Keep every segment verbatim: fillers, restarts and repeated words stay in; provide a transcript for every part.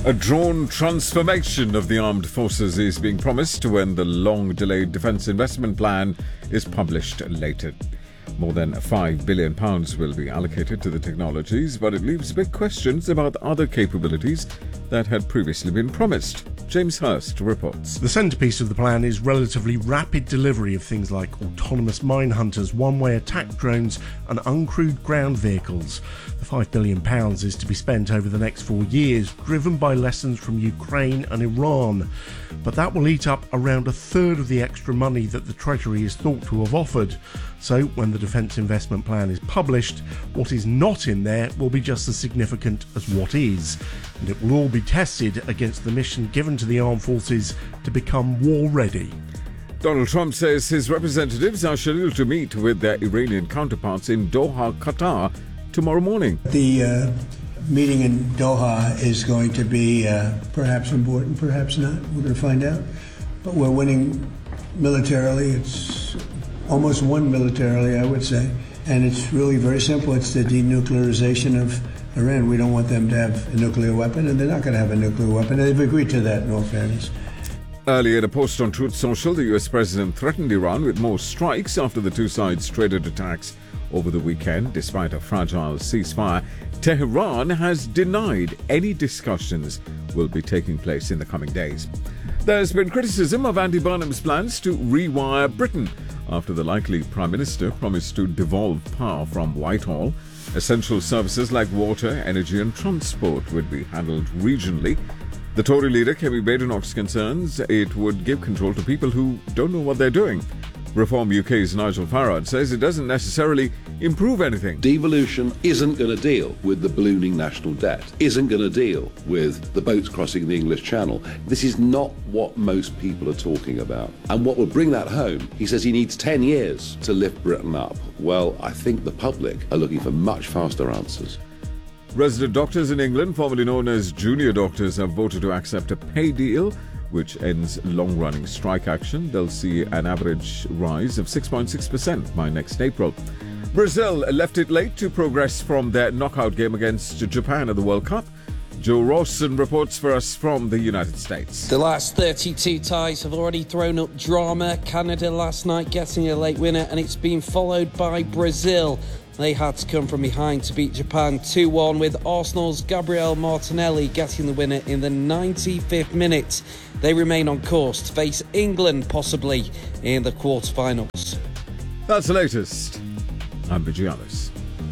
A drawn transformation of the armed forces is being promised when the long-delayed defence investment plan is published later. More than five billion pounds will be allocated to the technologies, but it leaves big questions about other capabilities that had previously been promised. James Hurst reports. The centrepiece of the plan is relatively rapid delivery of things like autonomous mine hunters, one-way attack drones and uncrewed ground vehicles. The five billion pounds is to be spent over the next four years, driven by lessons from Ukraine and Iran. But that will eat up around a third of the extra money that the Treasury is thought to have offered. So when the Defence Investment Plan is published, what is not in there will be just as significant as what is. And it will all be tested against the mission given to the armed forces to become war ready. Donald Trump says his representatives are scheduled to meet with their Iranian counterparts in Doha, Qatar, tomorrow morning. The uh, meeting in Doha is going to be uh, perhaps important, perhaps not. We're going to find out. But we're winning militarily. It's almost won militarily, I would say. And it's really very simple. It's the denuclearization of Iran. We don't want them to have a nuclear weapon, and they're not going to have a nuclear weapon. They've agreed to that, in all fairness. Earlier, in a post on Truth Social, the U S president threatened Iran with more strikes after the two sides traded attacks over the weekend. Despite a fragile ceasefire, Tehran has denied any discussions will be taking place in the coming days. There's been criticism of Andy Burnham's plans to rewire Britain after the likely Prime Minister promised to devolve power from Whitehall. Essential services like water, energy and transport would be handled regionally. The Tory leader, Kemi Badenoch's concerns it would give control to people who don't know what they're doing. Reform U K's Nigel Farage says it doesn't necessarily improve anything. Devolution isn't going to deal with the ballooning national debt, isn't going to deal with the boats crossing the English Channel. This is not what most people are talking about. And what will bring that home, he says he needs ten years to lift Britain up. Well, I think the public are looking for much faster answers. Resident doctors in England, formerly known as junior doctors, have voted to accept a pay deal which ends long-running strike action. They'll see an average rise of six point six percent by next April. Brazil left it late to progress from their knockout game against Japan at the World Cup. Joe Rawson reports for us from the United States. The last thirty-two ties have already thrown up drama. Canada last night getting a late winner, and it's been followed by Brazil. They had to come from behind to beat Japan two one, with Arsenal's Gabriel Martinelli getting the winner in the ninety-fifth minute. They remain on course to face England possibly in the quarterfinals. That's the latest. I'm Vigialis.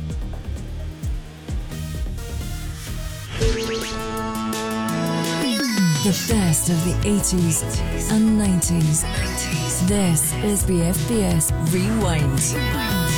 The best of the eighties and nineties. This is B F B S Rewind.